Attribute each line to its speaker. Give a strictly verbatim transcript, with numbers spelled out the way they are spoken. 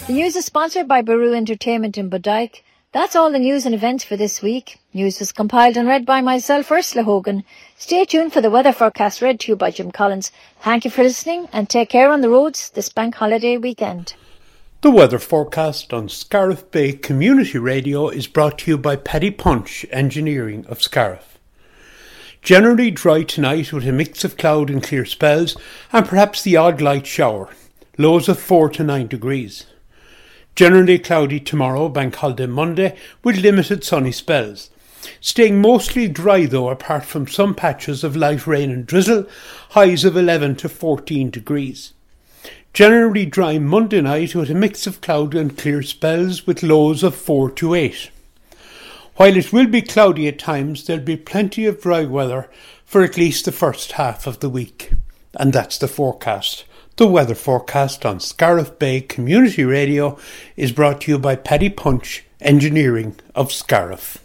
Speaker 1: The news is sponsored by Baru Entertainment in Bodyke. That's all the news and events for this week. News was compiled and read by myself, Ursula Hogan. Stay tuned for the weather forecast read to you by Jim Collins. Thank you for listening and take care on the roads this bank holiday weekend.
Speaker 2: The weather forecast on Scariff Bay Community Radio is brought to you by Paddy Punch Engineering of Scariff. Generally dry tonight with a mix of cloud and clear spells and perhaps the odd light shower. Lows of four to nine degrees. Generally cloudy tomorrow, Bank Holiday Monday, with limited sunny spells. Staying mostly dry though, apart from some patches of light rain and drizzle, highs of eleven to fourteen degrees. Generally dry Monday night with a mix of cloud and clear spells with lows of four to eight. While it will be cloudy at times, there'll be plenty of dry weather for at least the first half of the week. And that's the forecast. The weather forecast on Scariff Bay Community Radio is brought to you by Paddy Punch Engineering of Scariff.